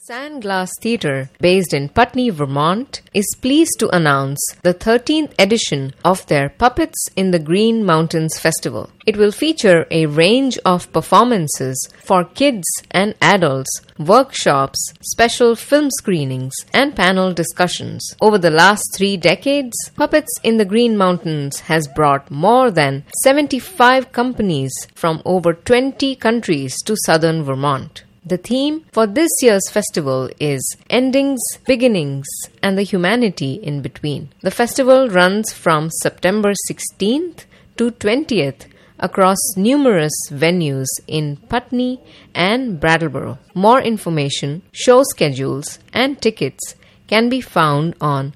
Sandglass Theatre, based in Putney, Vermont, is pleased to announce the 13th edition of their Puppets in the Green Mountains Festival. It will feature a range of performances for kids and adults, workshops, special film screenings, and panel discussions. Over the last 3 decades, Puppets in the Green Mountains has brought more than 75 companies from over 20 countries to southern Vermont. The theme for this year's festival is Endings, Beginnings, and the Humanity in Between. The festival runs from September 16th to 20th across numerous venues in Putney and Brattleboro. More information, show schedules, and tickets can be found on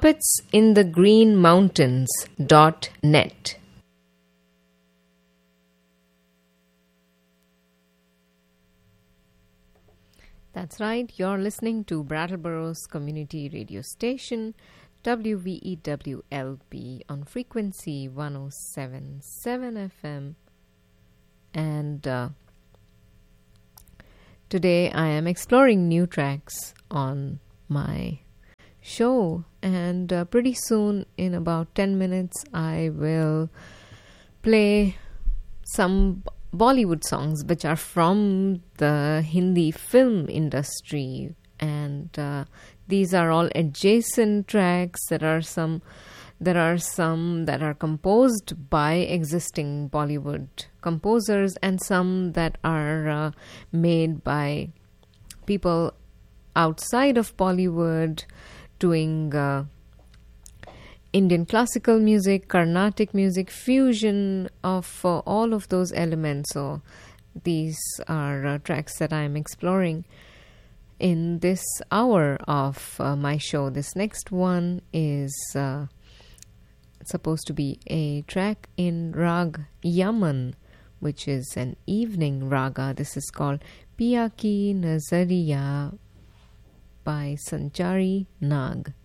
puppetsinthegreenmountains.net. That's right, you're listening to Brattleboro's community radio station, WVEWLP, on frequency 107.7 FM. And today I am exploring new tracks on my show. And pretty soon, in about 10 minutes, I will play some Bollywood songs which are from the Hindi film industry, and these are all adjacent tracks. There are some that are composed by existing Bollywood composers, and some that are made by people outside of Bollywood doing Indian classical music, Carnatic music, fusion of all of those elements. So these are tracks that I'm exploring in this hour of my show. This next one is supposed to be a track in Rag Yaman, which is an evening raga. This is called Piya Ki Nazariya by Sanchari Nag.